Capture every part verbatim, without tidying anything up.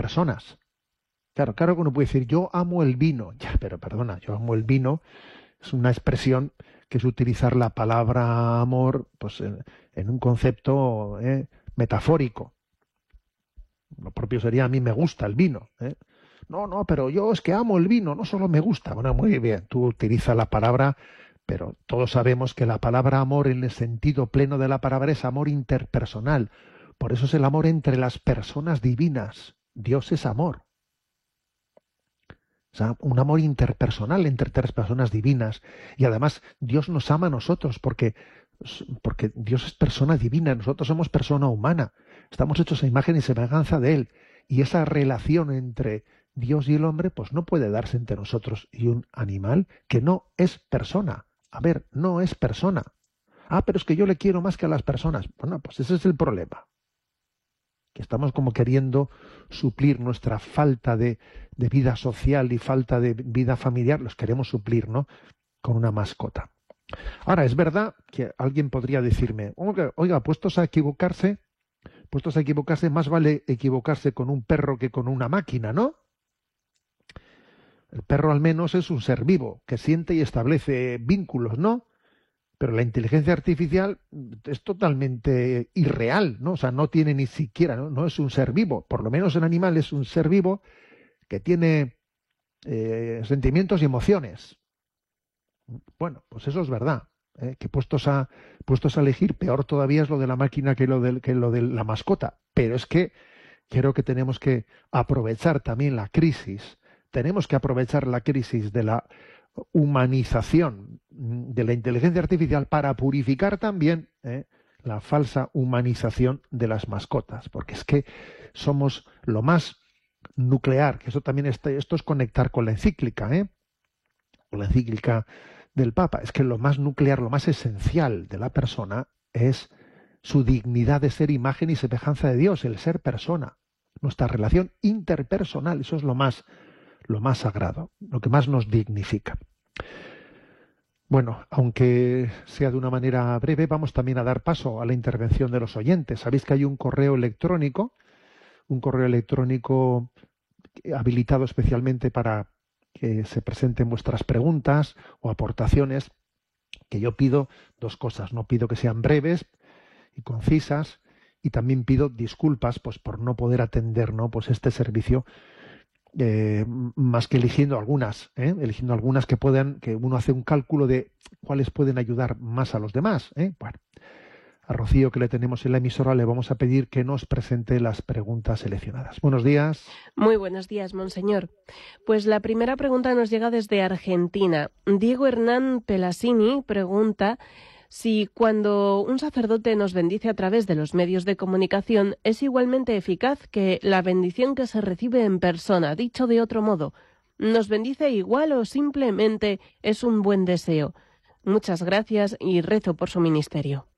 personas. Claro, claro que uno puede decir, yo amo el vino. Ya, pero perdona, yo amo el vino es una expresión que es utilizar la palabra amor pues en, en un concepto eh, metafórico. Lo propio sería a mí me gusta el vino. ¿eh? No, no, pero yo es que amo el vino, no solo me gusta. Bueno, muy bien, tú utilizas la palabra, pero todos sabemos que la palabra amor en el sentido pleno de la palabra es amor interpersonal. Por eso es el amor entre las personas divinas. Dios es amor. O sea, un amor interpersonal entre tres personas divinas. Y además Dios nos ama a nosotros porque, porque Dios es persona divina, nosotros somos persona humana. Estamos hechos a imagen y semejanza de Él. Y esa relación entre Dios y el hombre pues no puede darse entre nosotros y un animal que no es persona. A ver, no es persona. Ah, pero es que yo le quiero más que a las personas. Bueno, pues ese es el problema. Que estamos como queriendo suplir nuestra falta de, de vida social y falta de vida familiar, los queremos suplir, ¿no? Con una mascota. Ahora, es verdad que alguien podría decirme, oiga, oiga, puestos a equivocarse, puestos a equivocarse, más vale equivocarse con un perro que con una máquina, ¿no? El perro al menos es un ser vivo, que siente y establece vínculos, ¿no? Pero la inteligencia artificial es totalmente irreal, ¿no? O sea, no tiene ni siquiera, ¿no? No es un ser vivo. Por lo menos el animal es un ser vivo que tiene eh, sentimientos y emociones. Bueno, pues eso es verdad. ¿eh? Que puestos a, puestos a elegir, peor todavía es lo de la máquina que lo de, que lo de la mascota. Pero es que creo que tenemos que aprovechar también la crisis. Tenemos que aprovechar la crisis de la humanización de la inteligencia artificial para purificar también ¿eh? la falsa humanización de las mascotas, porque es que somos lo más nuclear, que eso también está, esto es conectar con la encíclica, ¿eh? con la encíclica del Papa, es que lo más nuclear, lo más esencial de la persona es su dignidad de ser imagen y semejanza de Dios, el ser persona, nuestra relación interpersonal, eso es lo más lo más sagrado, lo que más nos dignifica. Bueno, aunque sea de una manera breve, vamos también a dar paso a la intervención de los oyentes. Sabéis que hay un correo electrónico, un correo electrónico habilitado especialmente para que se presenten vuestras preguntas o aportaciones, que yo pido dos cosas, no pido que sean breves y concisas, y también pido disculpas pues por no poder atender, ¿no? pues este servicio Eh, más que eligiendo algunas, ¿eh? eligiendo algunas que puedan, que uno hace un cálculo de cuáles pueden ayudar más a los demás. ¿eh? Bueno, a Rocío, que le tenemos en la emisora, le vamos a pedir que nos presente las preguntas seleccionadas. Buenos días. Muy buenos días, monseñor. Pues la primera pregunta nos llega desde Argentina. Diego Hernán Pelasini pregunta si cuando un sacerdote nos bendice a través de los medios de comunicación es igualmente eficaz que la bendición que se recibe en persona. Dicho de otro modo, ¿nos bendice igual o simplemente es un buen deseo? Muchas gracias y rezo por su ministerio.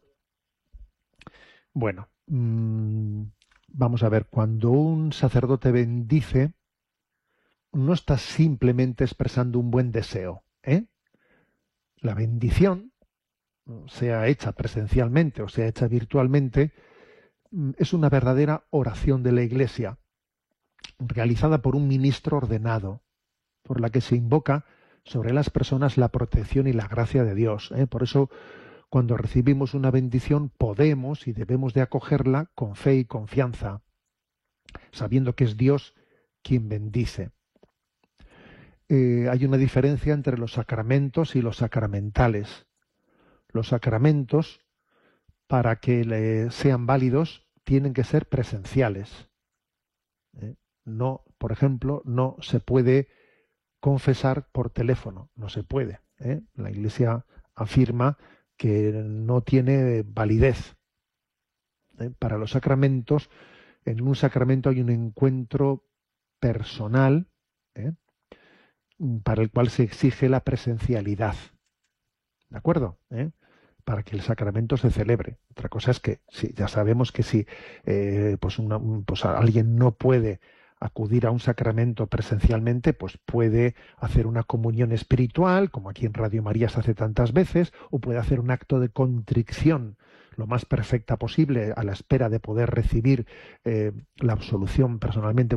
Bueno, mmm, vamos a ver, cuando un sacerdote bendice, no está simplemente expresando un buen deseo, ¿eh? La bendición, sea hecha presencialmente o sea hecha virtualmente, es una verdadera oración de la Iglesia, realizada por un ministro ordenado, por la que se invoca sobre las personas la protección y la gracia de Dios. ¿eh? Por eso, cuando recibimos una bendición, podemos y debemos de acogerla con fe y confianza, sabiendo que es Dios quien bendice. Eh, hay una diferencia entre los sacramentos y los sacramentales. Los sacramentos, para que le sean válidos, tienen que ser presenciales. ¿Eh? No, por ejemplo, no se puede confesar por teléfono, no se puede. ¿eh? La Iglesia afirma que no tiene validez. ¿eh? Para los sacramentos, en un sacramento hay un encuentro personal, ¿eh? para el cual se exige la presencialidad. ¿De acuerdo? ¿Eh? Para que el sacramento se celebre. Otra cosa es que sí, ya sabemos que si eh, pues una, pues alguien no puede acudir a un sacramento presencialmente, pues puede hacer una comunión espiritual, como aquí en Radio María se hace tantas veces, o puede hacer un acto de contrición lo más perfecta posible a la espera de poder recibir eh, la absolución personalmente